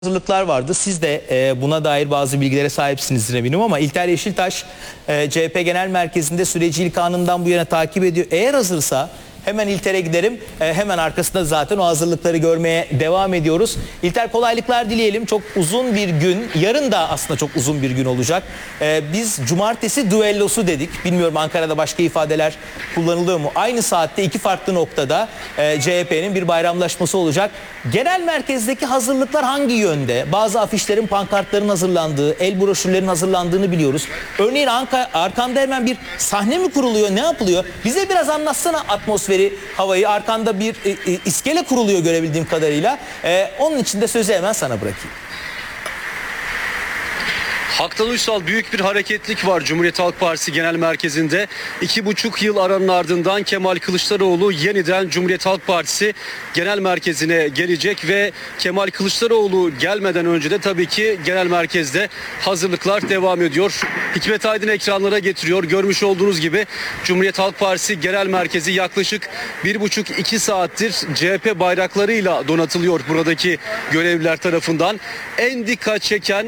Hazırlıklar vardı. Siz de buna dair bazı bilgilere sahipsinizdir eminim ama İlter Yeşiltaş CHP Genel Merkezi'nde süreci ilk anından bu yana takip ediyor. Eğer hazırsa hemen İlter'e giderim. Hemen arkasında zaten o hazırlıkları görmeye devam ediyoruz. İlter, kolaylıklar dileyelim. Çok uzun bir gün. Yarın da aslında çok uzun bir gün olacak. Biz cumartesi düellosu dedik. Bilmiyorum Ankara'da başka ifadeler kullanılıyor mu? Aynı saatte iki farklı noktada CHP'nin bir bayramlaşması olacak. Genel merkezdeki hazırlıklar hangi yönde? Bazı afişlerin, pankartların hazırlandığı, el broşürlerin hazırlandığını biliyoruz. Örneğin arkanda hemen bir sahne mi kuruluyor? Ne yapılıyor? Bize biraz anlatsana atmosferi, havayı. Arkanda bir iskele kuruluyor görebildiğim kadarıyla. Onun için de sözü hemen sana bırakayım. Haktan Uysal, büyük bir hareketlik var Cumhuriyet Halk Partisi Genel Merkezi'nde. 2,5 yıl aranın ardından Kemal Kılıçdaroğlu yeniden Cumhuriyet Halk Partisi Genel Merkezi'ne gelecek ve Kemal Kılıçdaroğlu gelmeden önce de tabii ki Genel Merkez'de hazırlıklar devam ediyor. Hikmet Aydın ekranlara getiriyor. Görmüş olduğunuz gibi Cumhuriyet Halk Partisi Genel Merkezi yaklaşık 1,5-2 saattir CHP bayraklarıyla donatılıyor buradaki görevliler tarafından. En dikkat çeken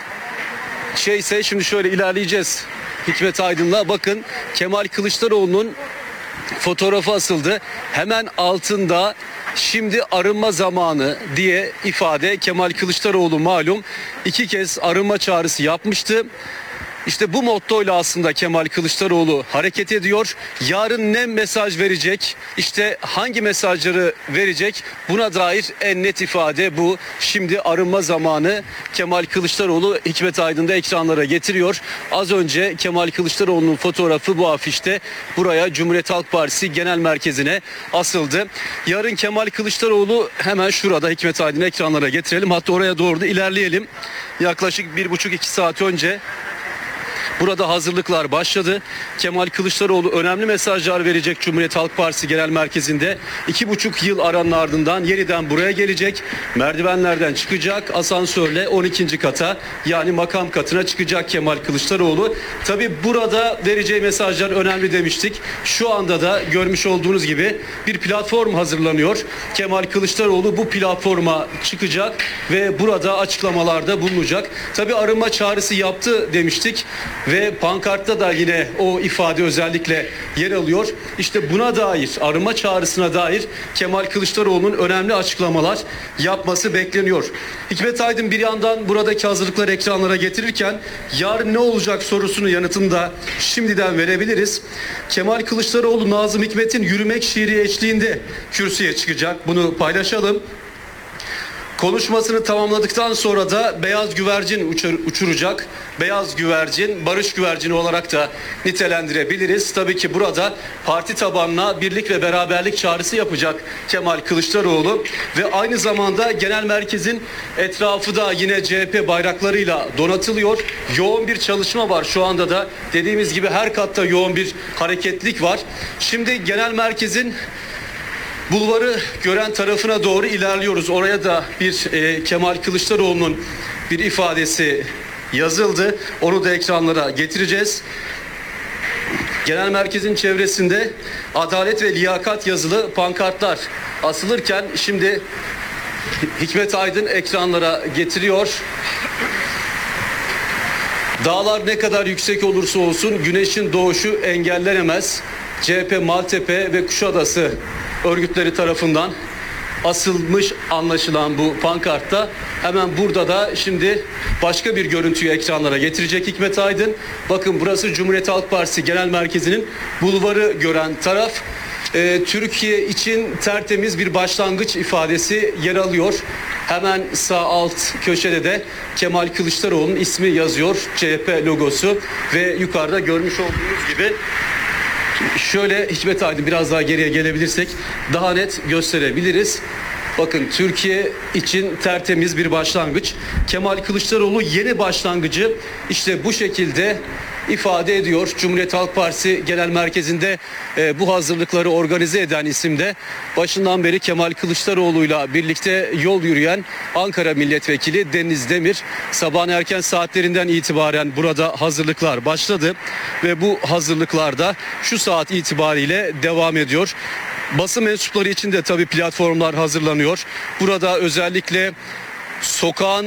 şeyse, şimdi şöyle ilerleyeceğiz Hikmet Aydın'la. Bakın, Kemal Kılıçdaroğlu'nun fotoğrafı asıldı. Hemen altında "Şimdi arınma zamanı" diye ifade. Kemal Kılıçdaroğlu malum 2 kez arınma çağrısı yapmıştı. İşte bu mottoyla aslında Kemal Kılıçdaroğlu hareket ediyor. Yarın ne mesaj verecek? İşte hangi mesajları verecek? Buna dair en net ifade bu. Şimdi arınma zamanı. Kemal Kılıçdaroğlu Hikmet Aydın'da ekranlara getiriyor. Az önce Kemal Kılıçdaroğlu'nun fotoğrafı bu afişte buraya, Cumhuriyet Halk Partisi Genel Merkezi'ne asıldı. Yarın Kemal Kılıçdaroğlu hemen şurada, Hikmet Aydın'ı ekranlara getirelim. Hatta oraya doğru da ilerleyelim. Yaklaşık 1,5-2 saat önce burada hazırlıklar başladı. Kemal Kılıçdaroğlu önemli mesajlar verecek Cumhuriyet Halk Partisi Genel Merkezi'nde. 2,5 yıl aranın ardından yeniden buraya gelecek. Merdivenlerden çıkacak. Asansörle 12. kata, yani makam katına çıkacak Kemal Kılıçdaroğlu. Tabii burada vereceği mesajlar önemli demiştik. Şu anda da görmüş olduğunuz gibi bir platform hazırlanıyor. Kemal Kılıçdaroğlu bu platforma çıkacak ve burada açıklamalarda bulunacak. Tabii arınma çağrısı yaptı demiştik. Ve pankartta da yine o ifade özellikle yer alıyor. İşte buna dair, arınma çağrısına dair Kemal Kılıçdaroğlu'nun önemli açıklamalar yapması bekleniyor. Hikmet Aydın bir yandan buradaki hazırlıkları ekranlara getirirken yarın ne olacak sorusunun yanıtını da şimdiden verebiliriz. Kemal Kılıçdaroğlu Nazım Hikmet'in Yürümek şiiri eşliğinde kürsüye çıkacak. Bunu paylaşalım. Konuşmasını tamamladıktan sonra da beyaz güvercin uçuracak. Beyaz güvercin, barış güvercini olarak da nitelendirebiliriz. Tabii ki burada parti tabanına birlik ve beraberlik çağrısı yapacak Kemal Kılıçdaroğlu ve aynı zamanda genel merkezin etrafı da yine CHP bayraklarıyla donatılıyor. Yoğun bir çalışma var şu anda da. Dediğimiz gibi her katta yoğun bir hareketlik var. Şimdi genel merkezin bulvarı gören tarafına doğru ilerliyoruz. Oraya da bir Kemal Kılıçdaroğlu'nun bir ifadesi yazıldı. Onu da ekranlara getireceğiz. Genel merkezin çevresinde adalet ve liyakat yazılı pankartlar asılırken şimdi Hikmet Aydın ekranlara getiriyor. Dağlar ne kadar yüksek olursa olsun güneşin doğuşu engellenemez. CHP Maltepe ve Kuşadası örgütleri tarafından asılmış anlaşılan bu pankartta. Hemen burada da şimdi başka bir görüntüyü ekranlara getirecek Hikmet Aydın. Bakın, burası Cumhuriyet Halk Partisi Genel Merkezi'nin bulvarı gören taraf. Türkiye için tertemiz bir başlangıç ifadesi yer alıyor. Hemen sağ alt köşede de Kemal Kılıçdaroğlu'nun ismi yazıyor, CHP logosu ve yukarıda görmüş olduğunuz gibi şöyle, Hikmet Aydın biraz daha geriye gelebilirsek daha net gösterebiliriz. Bakın, Türkiye için tertemiz bir başlangıç. Kemal Kılıçdaroğlu yeni başlangıcı işte bu şekilde ifade ediyor. Cumhuriyet Halk Partisi Genel Merkezi'nde bu hazırlıkları organize eden isim de başından beri Kemal Kılıçdaroğlu'yla birlikte yol yürüyen Ankara Milletvekili Deniz Demir. Sabahın erken saatlerinden itibaren burada hazırlıklar başladı ve bu hazırlıklarda şu saat itibariyle devam ediyor. Basın mensupları için de tabii platformlar hazırlanıyor. Burada özellikle Sokağın